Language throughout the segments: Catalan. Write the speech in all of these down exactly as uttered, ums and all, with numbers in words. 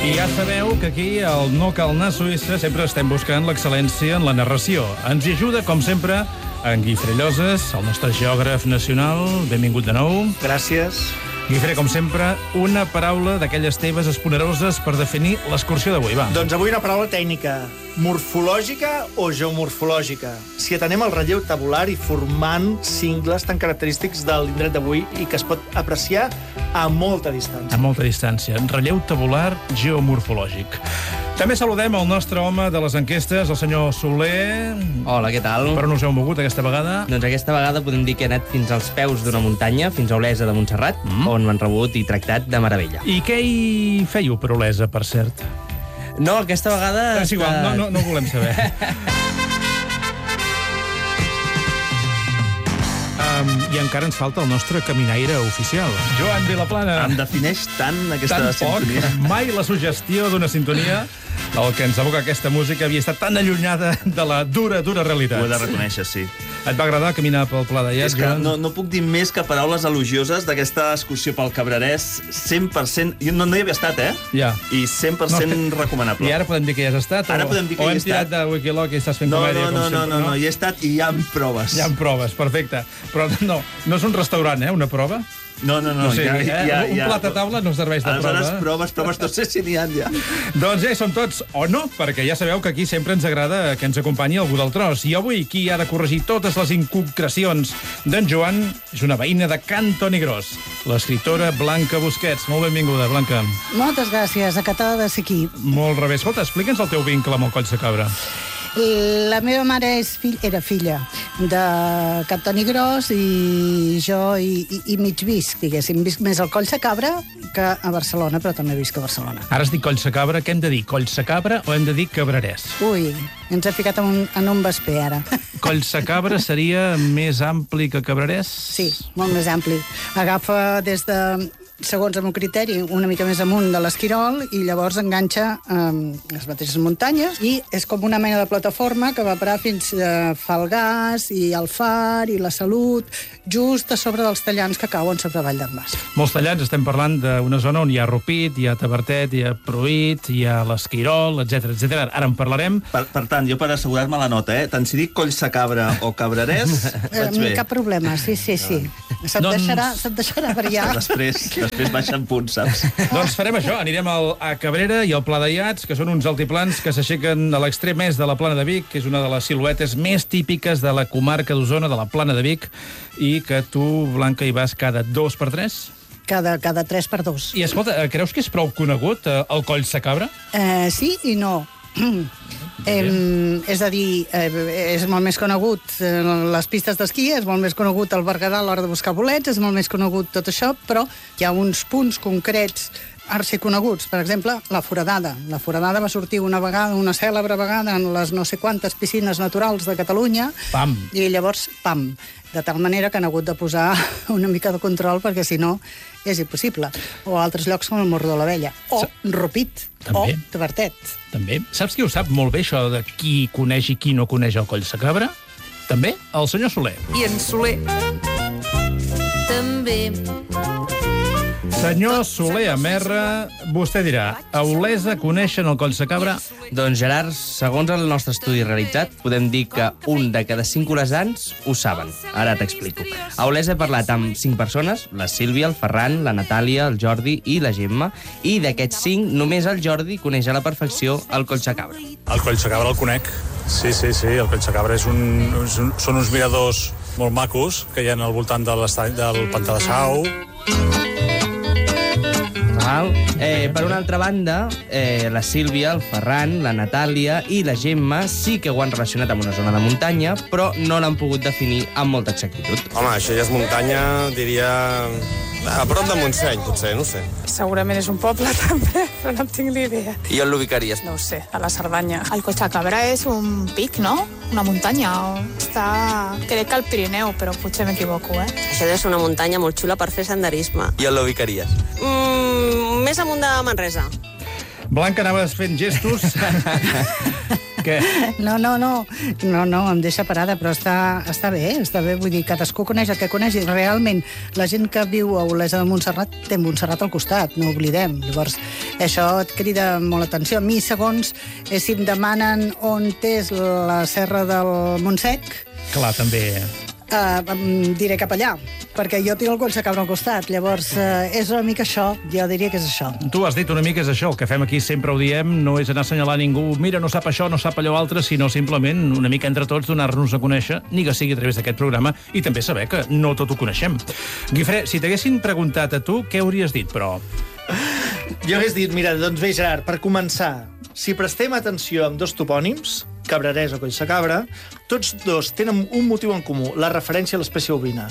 I ja sabeu que aquí, al No Cal anar a Suïssa, sempre estem buscant l'excel·lència en la narració. Ens hi ajuda, com sempre, en Guifré Lloses, el nostre geògraf nacional. Benvingut de nou. Gràcies. Guifré, com sempre, una paraula d'aquelles teves esponeroses per definir l'excursió d'avui, va. Doncs avui una paraula tècnica. Morfològica o geomorfològica? Si atenem el relleu tabular i formant cingles tan característics de l'indret d'avui i que es pot apreciar a molta distància. A molta distància. Relleu tabular geomorfològic. També saludem el nostre home de les enquestes, el senyor Soler. Hola, què tal? Per on us heu mogut aquesta vegada? Doncs aquesta vegada podem dir que he anat fins als peus d'una muntanya, fins a Olesa de Montserrat, mm. on m'han rebut i tractat de meravella. I què hi fèieu per Olesa, per cert? No, aquesta vegada... És igual, no, no, no ho volem saber. um, I encara ens falta el nostre caminaire oficial, Joan Vilaplana. Em defineix tant aquesta Tan sintonia. Poc, mai la suggestió d'una sintonia, el que ens evoca aquesta música, havia estat tan allunyada de la dura, dura realitat. Ho he de reconèixer, sí. Et va agradar caminar pel Pla de Llet, És que Joan? no, no puc dir més que paraules elogioses d'aquesta excursió pel Cabrerès. cent per cent... Jo no, no hi havia estat, eh? Ja. I cent per cent no, recomanable. I ara podem dir que hi has estat? Ara o, podem dir que o hi he hem tirat estat. de Wikiloc i estàs fent No, comèdia, no, com no, sempre, no, no, no, hi he estat i hi ha proves. Hi ha proves, perfecte. Però no, no és un restaurant, eh, una prova? No, no, no. No sé, ja, eh? ja, un ja. plat a taula no serveix de prova. Aleshores, proves, proves, no sé si n'hi ha ja. Doncs ja hi som tots, o no, perquè ja sabeu que aquí sempre ens agrada que ens acompanyi algú del tros. I avui qui ha de corregir totes les inconcrecions d'en Joan és una veïna de Can Toni Gros, l'escriptora Blanca Busquets. Molt benvinguda, Blanca. Moltes gràcies, encantada de ser aquí. Molt rebé. Escolta, explica'ns el teu vincle amb el Coll de Cabra. La meva mare és fill, era filla de Can Toni Gros i jo i, i, i mig visc, diguéssim. Visc més al Coll de Cabra que a Barcelona, però també visc a Barcelona. Ara es diu Coll de Cabra. Què hem de dir? Coll de Cabra o hem de dir Cabrerès? Ui, ens ha ficat en un, en un vesper, ara. Coll de Cabra seria més ampli que Cabrerès? Sí, molt més ampli. Agafa des de... segons el meu criteri, una mica més amunt de l'Esquirol i llavors enganxa eh, les mateixes muntanyes i és com una mena de plataforma que va parar fins a Falgars i el Far i la Salut, just a sobre dels tallants que cauen sobre Vall d'en Bas. Molts tallants, estem parlant d'una zona on hi ha Rupit, hi ha Tavertet, hi ha Pruit, hi ha l'Esquirol, etcètera, etcètera. Ara en parlarem. Per, per tant, jo per assegurar-me la nota, eh? Tant si dic Coll de Cabra o Cabrerès, vaig bé. Cap problema, sí, sí, sí. Se't Doncs... deixarà, se't deixarà variar. Després, després baixen punts, saps? Doncs farem això, anirem al, a Cabrera i al Pla de Iats, que són uns altiplans que s'aixequen a l'extrem est de la Plana de Vic, que és una de les siluetes més típiques de la comarca d'Osona, de la Plana de Vic, i que tu, Blanca, hi vas cada dos per tres? Cada, cada tres per dos. I escolta, creus que és prou conegut eh, el Coll de Cabra? Eh, sí i no. Eh, és a dir, eh, és molt més conegut eh, les pistes d'esquí, és molt més conegut el Berguedà a l'hora de buscar bolets, és molt més conegut tot això, però hi ha uns punts concrets arxiconeguts. Per exemple, la Foradada. La Foradada va sortir una vegada, una cèlebre vegada en les no sé quantes piscines naturals de Catalunya. Pam. I llavors, pam. De tal manera que han hagut de posar una mica de control perquè, si no, és impossible. O altres llocs com el Morro de l'Abella. O Rupit. També. O Tavertet. També. Saps qui ho sap molt bé, això de qui coneix i qui no coneix el Coll de Cabra? També el senyor Soler. I en Soler també. Senyor Soler Amerra, vostè dirà, a Olesa coneixen el Coll de Cabra? Doncs, Gerard, segons el nostre estudi realitzat, podem dir que un de cada cinc olesans ho saben. Ara t'explico. A Olesa he parlat amb cinc persones, la Sílvia, el Ferran, la Natàlia, el Jordi i la Gemma, i d'aquests cinc, només el Jordi coneix a la perfecció el Coll de Cabra. El Coll de Cabra el conec. Sí, sí, sí, el Coll de Cabra és un, és un, són uns miradors molt macos que hi ha al voltant de l'estany del Pantà de Sau. Eh, per una altra banda, eh, la Sílvia, el Ferran, la Natàlia i la Gemma sí que ho han relacionat amb una zona de muntanya, però no l'han pogut definir amb molta exactitud. Home, això ja és muntanya, diria... a prop de Montseny, potser, no ho sé. Segurament és un poble, també, però no en tinc ni idea. I on l'ubicaries? No ho sé, a la Cerdanya. El Coll de Cabra és un pic, no? Una muntanya. Està... crec que al Pirineu, però potser m'equivoco, eh? Això deu ser una muntanya molt xula per fer senderisme. I on l'ubicaries? Mm, més amunt de Manresa. Blanca, anaves fent gestos. Què? No, no, no, no, no, em deixa parada, però està, està bé, està bé, vull dir, cadascú coneix el que coneix, i realment la gent que viu a Olesa de Montserrat té Montserrat al costat, no ho oblidem. Llavors, això et crida molt l'atenció. A mi, segons, eh, si em demanen on és la serra del Montsec, Clar, també... Uh, em diré cap allà, perquè jo tinc el Collsacabra al costat. Llavors, uh, és una mica això, jo diria que és això. Tu has dit una mica és això, el que fem aquí sempre ho diem, no és anar a assenyalar ningú, mira, no sap això, no sap allò altre, sinó simplement una mica entre tots donar-nos a conèixer, ni que sigui a través d'aquest programa, i també saber que no tot ho coneixem. Guifré, si t'haguessin preguntat a tu, què hauries dit, però? Jo hagués dit, mira, doncs bé, Gerard, per començar, si prestem atenció amb dos topònims, Cabrerès o Collsacabra, tots dos tenen un motiu en comú, la referència a l'espècie ovina.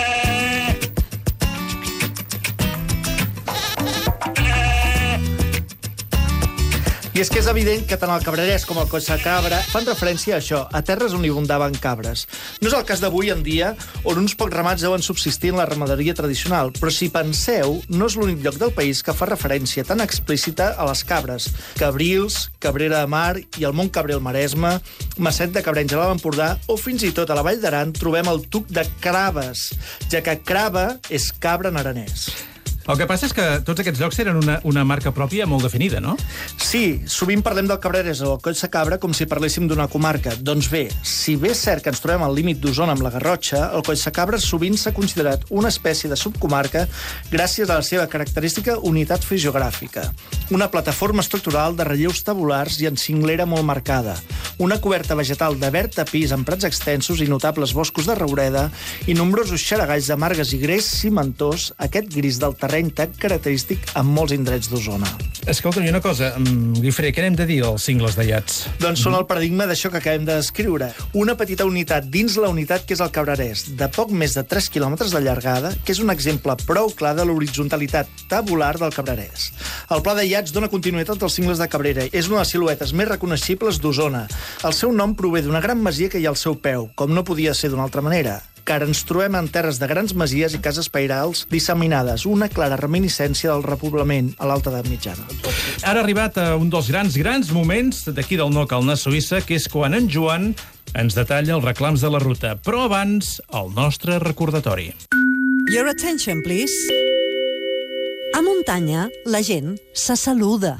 I és que és evident que tant el Cabrerès com el Collsacabra fan referència a això, a terres on hi abundaven cabres. No és el cas d'avui en dia, on uns pocs ramats deuen subsistir en la ramaderia tradicional, però si penseu, no és l'únic lloc del país que fa referència tan explícita a les cabres. Cabrils, Cabrera de Mar i el Mont Cabrer al Maresme, Masset de Cabrenys a l'Alt Empordà, o fins i tot a la Vall d'Aran trobem el tuc de craves, ja que crava és cabra en aranès. El que passa és que tots aquests llocs tenen una, una marca pròpia molt definida, no? Sí, sovint parlem del Cabrerès o el Collsacabra com si parléssim d'una comarca. Doncs bé, si bé és cert que ens trobem al límit d'Osona amb la Garrotxa, el Collsacabra sovint s'ha considerat una espècie de subcomarca gràcies a la seva característica unitat fisiogràfica. Una plataforma estructural de relleus tabulars i en cinglera molt marcada. Una coberta vegetal de verd tapís amb prats extensos i notables boscos de roureda i nombrosos xaragalls de margues i greix cimentós, aquest gris del terreny tan característic en molts indrets d'Osona. Escolta'm, una cosa, Guifré, què n'hem de dir dels cingles d'Aiats? Doncs són el paradigma d'això que acabem de descriure. Una petita unitat dins la unitat que és el Cabrerès, de poc més de tres quilòmetres de llargada, que és un exemple prou clar de l'horitzontalitat tabular del Cabrerès. El pla d'Aiats dona continuïtat als cingles de Cabrera. És una de les siluetes més reconeixibles d'Osona. El seu nom prové d'una gran masia que hi ha al seu peu, com no podia ser d'una altra manera, que ara ens trobem en terres de grans masies i cases pairals disseminades, una clara reminiscència del repoblament a l'Alta Edat Mitjana. Ara ha arribat a un dels grans, grans moments d'aquí del Noc al Nas Suïssa, que és quan en Joan ens detalla els reclams de la ruta. Però abans, el nostre recordatori. Your attention, please. A muntanya, la gent se saluda.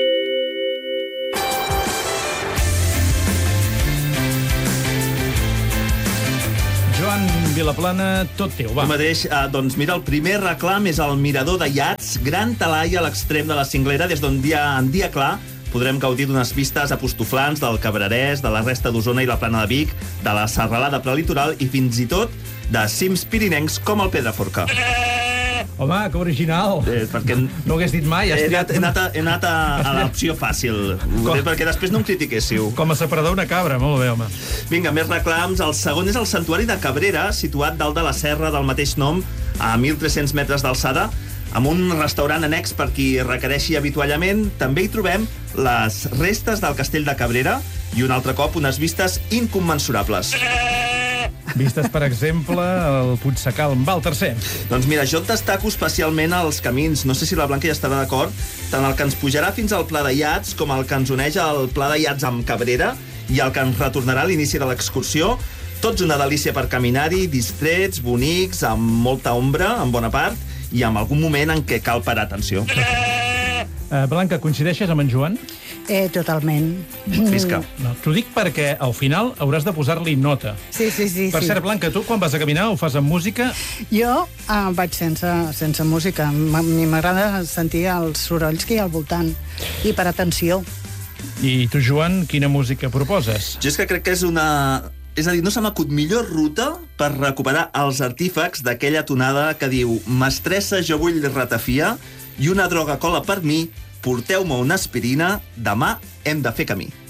Joan Vilaplana, tot teu, va. Tu mateix, eh, doncs mira, el primer reclam és el mirador d'Aiats, gran talai a l'extrem de la cinglera, des d'on dia en dia clar podrem gaudir d'unes vistes apostoflants del Cabrerès, de la resta d'Osona i la Plana de Vic, de la serralada prelitoral i fins i tot de cims pirinencs com el Pedraforca. Home, que original. Eh, perquè no ho hagués dit mai. He anat, he anat, a, he anat a, a l'opció fàcil, com? Perquè després no em critiquéssiu. Com a separador una cabra, molt bé, home. Vinga, més reclams. El segon és el Santuari de Cabrera, situat dalt de la serra del mateix nom, a mil tres-cents metres d'alçada, amb un restaurant annex per qui requereixi avituallament. També hi trobem les restes del castell de Cabrera i un altre cop unes vistes incommensurables. Vistes, per exemple, el Puigsecal. Va, el tercer. Doncs mira, jo et destaco especialment els camins. No sé si la Blanca ja estarà d'acord. Tant el que ens pujarà fins al Pla d'Aiats com el que ens uneix al Pla d'Aiats amb Cabrera i el que ens retornarà a l'inici de l'excursió. Tots una delícia per caminar-hi, distrets, bonics, amb molta ombra, en bona part, i amb algun moment en què cal parar atenció. Uh, Blanca, coincideixes amb en Joan? Eh, totalment. Fisca. No, t'ho dic perquè al final hauràs de posar-li nota. Sí, sí, sí. Per sí. cert, Blanca, tu quan vas a caminar ho fas amb música? Jo eh, vaig sense, sense música. A mi m'agrada sentir els sorolls que hi ha al voltant. I per atenció. I tu, Joan, quina música proposes? Jo és que crec que és una... És a dir, no se m'acut millor ruta per recuperar els artífecs d'aquella tonada que diu «Mestressa, jo vull ratafia i una droga cola per mi, porteu-me una aspirina, demà hem de fer camí».